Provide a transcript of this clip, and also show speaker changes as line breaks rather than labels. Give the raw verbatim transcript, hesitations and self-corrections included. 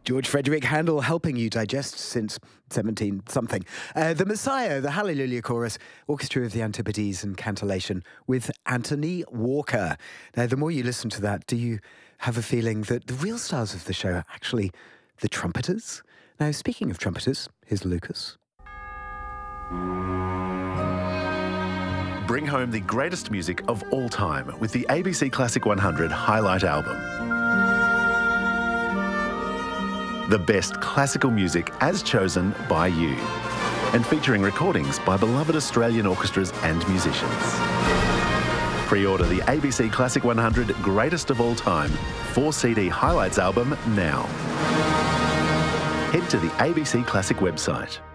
George Frederick Handel helping you digest since seventeen something. Uh, the Messiah, the Hallelujah Chorus, Orchestra of the Antipodes and Cantillation with Anthony Walker. Now, the more you listen to that, do you have a feeling that the real stars of the show are actually the trumpeters? Now, speaking of trumpeters, here's Lucas.
Bring home the greatest music of all time with the A B C Classic one hundred Highlight Album. The best classical music as chosen by you, and featuring recordings by beloved Australian orchestras and musicians. Pre-order the A B C Classic one hundred Greatest of All Time four C D Highlights album now. Head to the A B C Classic website.